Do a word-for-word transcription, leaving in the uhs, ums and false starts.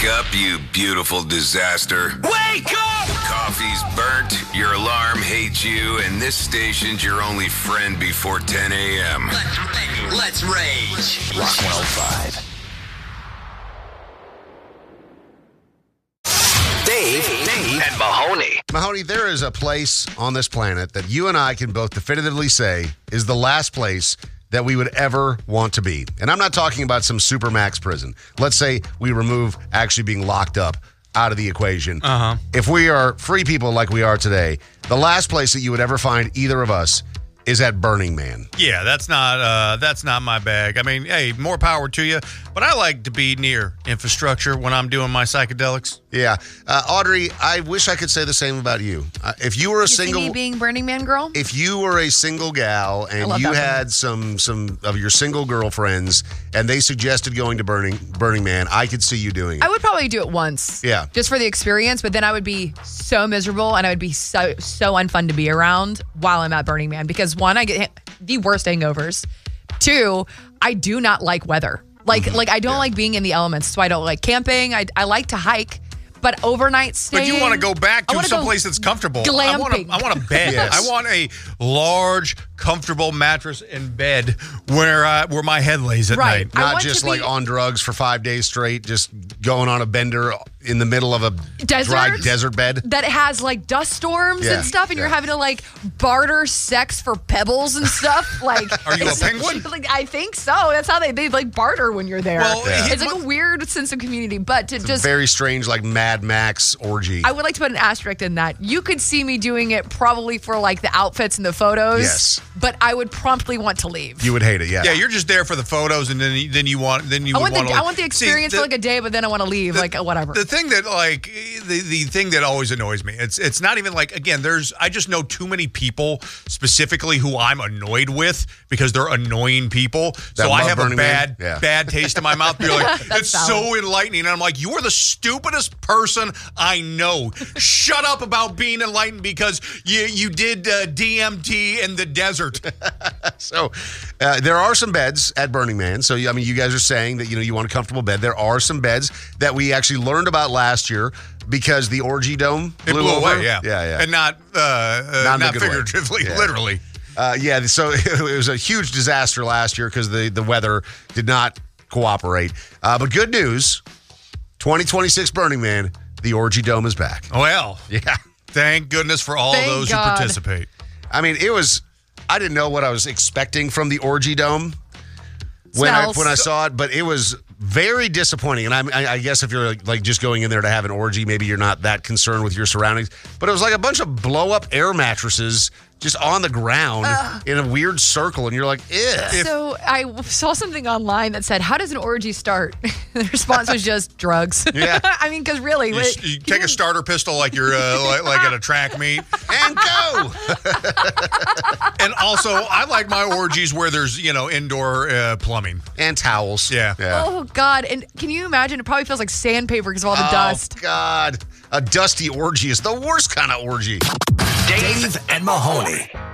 Wake up, you beautiful disaster. Wake up! Coffee's burnt, your alarm hates you, and this station's your only friend before ten a.m. Let's rage. Let's rage. Rock one oh five. Dave, Dave, and Mahoney. Mahoney, there is a place on this planet that you and I can both definitively say is the last place that we would ever want to be. And I'm not talking about some supermax prison. Let's say we remove actually being locked up out of the equation. Uh-huh. If we are free people like we are today, the last place that you would ever find either of us is at Burning Man. Yeah, that's not uh, that's not my bag. I mean, hey, more power to you. But I like to be near infrastructure when I'm doing my psychedelics. Yeah. Uh, Audrey, I wish I could say the same about you. Uh, if you were a You see single... me being Burning Man girl? If you were a single gal and love you that had some some of your single girlfriends and they suggested going to Burning Burning Man, I could see you doing it. I would probably do it once. Yeah. Just for the experience, but then I would be so miserable and I would be so so unfun to be around while I'm at Burning Man because one, I get the worst hangovers. Two, I do not like weather. Like Mm-hmm. like I don't Yeah. like being in the elements. So I don't like camping. I I like to hike. But overnight staying. But you want to go back I to wanna some go place that's comfortable. I want, a, glamping. I want a bed. Yes. I want a large, comfortable mattress and bed where uh, where my head lays at Right. night. I Not want just to like be- on drugs for five days straight, just going on a bender in the middle of a Desert? dry desert bed. that has like dust storms Yeah, and stuff, and you're yeah. having to like barter sex for pebbles and stuff. Like, Are you a it's- penguin? Like, I think so. That's how they they like barter when you're there. Well, Yeah. It's like a weird sense of community, but to just. Very strange, like Mad Max orgy. I would like to put an asterisk in that. You could see me doing it probably for like the outfits and the photos. Yes. But I would promptly want to leave. You would hate it, yeah. Yeah, you're just there for the photos, and then you- then you want then you I would want the to I want the experience See, for like a day, but then I want to leave. like whatever. The thing that like the the thing that always annoys me. It's it's not even like again. There's I just know too many people specifically who I'm annoyed with because they're annoying people. That so I love have a Burning Man? bad Yeah. bad taste in my mouth. You're like That's it's valid. so enlightening, and I'm like you are the stupidest person I know. Shut up about being enlightened because you you did uh, D M T in the desert. So uh, there are some beds at Burning Man. So, I mean, you guys are saying that, you know, you want a comfortable bed. There are some beds that we actually learned about last year because the orgy dome It blew, blew over. away, yeah, Yeah, yeah. and not uh, uh, Not in a not good way. figuratively, Yeah. literally. Uh, yeah, so it was a huge disaster last year because the, the weather did not cooperate. Uh, but good news, twenty twenty-six Burning Man, the orgy dome is back. Well, Yeah. thank goodness for all Thank those God. who participate. I mean, it was, I didn't know what I was expecting from the orgy dome when I, Smells. when I saw it, but it was very disappointing. And I, I, I guess if you're like, like just going in there to have an orgy, maybe you're not that concerned with your surroundings. But it was like a bunch of blow up air mattresses just on the ground in a weird circle. And you're like, ew. So I saw something online that said, "How does an orgy start?" The response was just drugs. Yeah. I mean, because really, You, what- s- you can take you- a starter pistol like you're uh, like, like at a track meet. And go. And also, I like my orgies where there's, you know, indoor uh, plumbing. And towels. Yeah. Yeah. Oh God! And can you imagine? It probably feels like sandpaper because of all the dust. Oh, God. A dusty orgy is the worst kind of orgy. Dave and Mahoney.